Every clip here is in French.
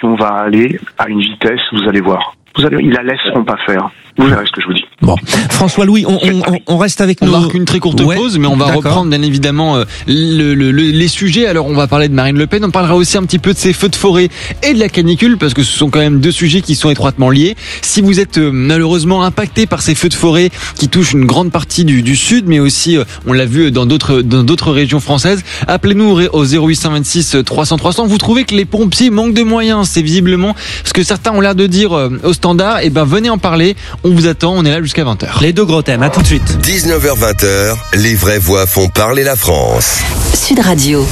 l'information va aller à une vitesse, vous allez voir. Ils la laisseront pas faire. Vous verrez ce que je vous dis. Bon, François-Louis, on reste avec on nos... On marque une très courte pause, mais on va reprendre bien évidemment les sujets. Alors on va parler de Marine Le Pen, on parlera aussi un petit peu de ces feux de forêt et de la canicule, parce que ce sont quand même deux sujets qui sont étroitement liés. Si vous êtes malheureusement impacté par ces feux de forêt qui touchent une grande partie du sud, mais aussi, on l'a vu dans d'autres régions françaises, appelez-nous au 0826 300 300. Vous trouvez que les pompiers manquent de moyens? C'est visiblement ce que certains ont l'air de dire au standard. Eh ben venez en parler, on vous attend, on est là jusqu'à 20h. Les deux gros thèmes, à tout de suite. 19h-20h, les vraies voix font parler la France. Sud Radio.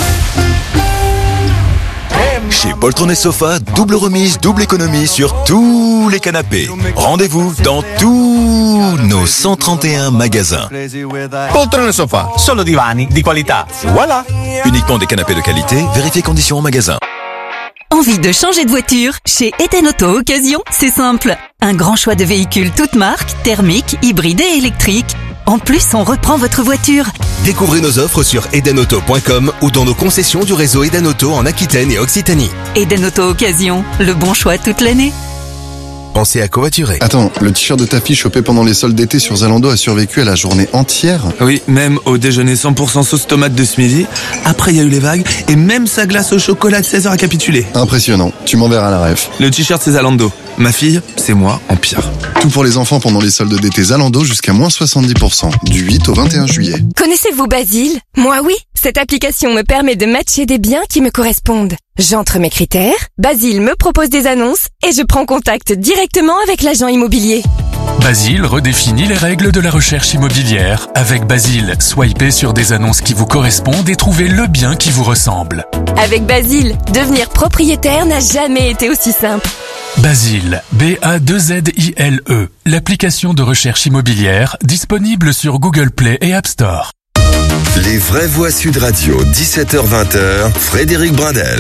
Chez Poltron & Sofa, double remise, double économie sur tous les canapés. Rendez-vous dans tous nos 131 magasins. Poltron & Sofa, solo divani di qualità. Voilà. Uniquement des canapés de qualité, vérifiez conditions en magasin. Envie de changer de voiture? Chez Eden Auto Occasion, c'est simple. Un grand choix de véhicules toutes marques, thermiques, hybrides et électriques. En plus, on reprend votre voiture. Découvrez nos offres sur edenauto.com ou dans nos concessions du réseau Eden Auto en Aquitaine et Occitanie. Eden Auto Occasion, le bon choix toute l'année. Pensez à covoiturer. Attends, le t-shirt de ta fille chopé pendant les soldes d'été sur Zalando a survécu à la journée entière? Oui, même au déjeuner 100% sauce tomate de ce midi. Après, il y a eu les vagues et même sa glace au chocolat de 16h a capitulé. Impressionnant, tu m'enverras la ref. Le t-shirt, c'est Zalando. Ma fille, c'est moi en pire. Tout pour les enfants pendant les soldes d'été Zalando jusqu'à moins 70%, du 8 au 21 juillet. Connaissez-vous Basile? Moi oui, cette application me permet de matcher des biens qui me correspondent. J'entre mes critères, Basile me propose des annonces et je prends contact directement avec l'agent immobilier. Basile redéfinit les règles de la recherche immobilière. Avec Basile, swipez sur des annonces qui vous correspondent et trouvez le bien qui vous ressemble. Avec Basile, devenir propriétaire n'a jamais été aussi simple. Basile, B-A-2-Z-I-L-E, l'application de recherche immobilière disponible sur Google Play et App Store. Les vraies voix Sud Radio, 17h-20h, Frédéric Brindel.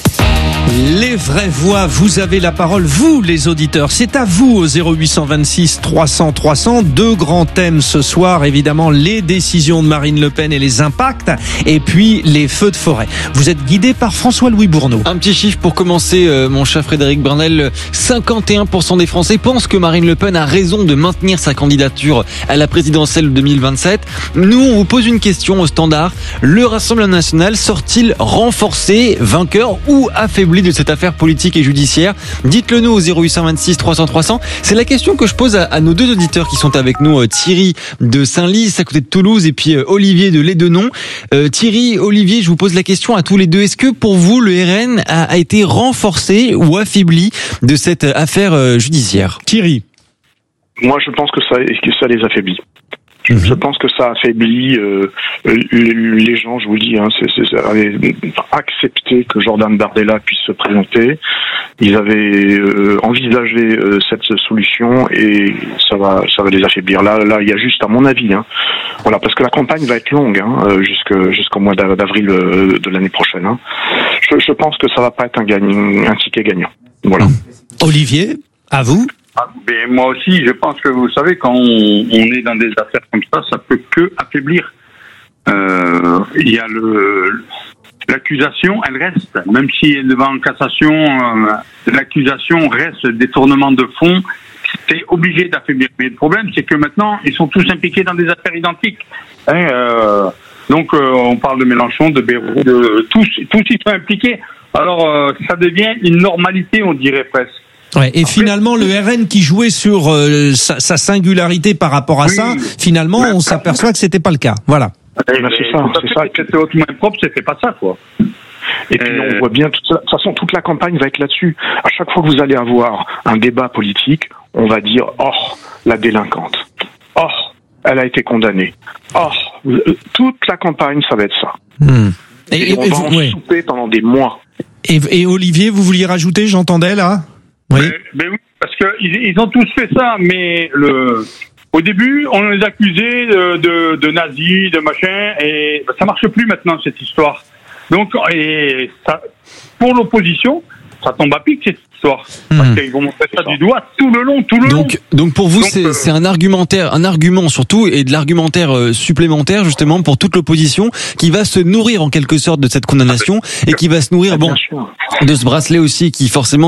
Les vraies voix, vous avez la parole, vous les auditeurs, c'est à vous au 0826 300 300, deux grands thèmes ce soir, évidemment les décisions de Marine Le Pen et les impacts, et puis les feux de forêt. Vous êtes guidé par François-Louis Bourneau. Un petit chiffre pour commencer, mon cher Frédéric Brindel, 51% des Français pensent que Marine Le Pen a raison de maintenir sa candidature à la présidentielle 2027. Nous, on vous pose une question au standard, le Rassemblement national sort-il renforcé, vainqueur ou affaibli de cette affaire politique et judiciaire? Dites-le nous au 0826 300 300. C'est la question que je pose à nos deux auditeurs qui sont avec nous, Thierry de Saint-Lys à côté de Toulouse et puis Olivier de Lédenon. Thierry, Olivier, je vous pose la question à tous les deux. Est-ce que pour vous le RN a été renforcé ou affaibli de cette affaire judiciaire? Thierry. Moi, je pense que ça les affaiblit. Je pense que ça affaiblit les gens, je vous le dis, ça avait accepté que Jordan Bardella puisse se présenter. Ils avaient envisagé cette solution et ça va les affaiblir. Là, il y a juste, à mon avis, voilà, parce que la campagne va être longue, jusqu'au mois d'avril de l'année prochaine. Je pense que ça va pas être un ticket gagnant. Voilà. Olivier, à vous. Mais moi aussi, je pense que vous savez, quand on est dans des affaires comme ça peut que affaiblir. Il y a l'accusation, elle reste, même si elle va en cassation, l'accusation reste détournement de fonds. C'est obligé d'affaiblir. Mais le problème, c'est que maintenant, ils sont tous impliqués dans des affaires identiques. Donc, on parle de Mélenchon, de Bayrou, de tous y sont impliqués. Alors, ça devient une normalité, on dirait presque. Ouais, et finalement, le RN qui jouait sur sa singularité par rapport à ça, finalement, on s'aperçoit que c'était pas le cas. Voilà. C'est ça. C'est hautement impropre, c'était pas ça, quoi. Et puis on voit bien, de toute façon, toute la campagne va être là-dessus. À chaque fois que vous allez avoir un débat politique, on va dire « Oh, la délinquante. Oh, elle a été condamnée. Oh, toute la campagne, ça va être ça. » Et on va en souper pendant des mois. Et Olivier, vous vouliez rajouter, j'entendais là? Oui. Mais oui, parce que ils ont tous fait ça, mais au début, on les accusait de nazis, de machin, et ça marche plus maintenant cette histoire. Donc, et ça, pour l'opposition, ça tombe à pic cette histoire, parce qu'ils vont montrer ça du doigt tout le long. Donc pour vous, c'est un argument surtout, et de l'argumentaire supplémentaire justement pour toute l'opposition qui va se nourrir en quelque sorte de cette condamnation et qui va se nourrir de ce bracelet aussi qui forcément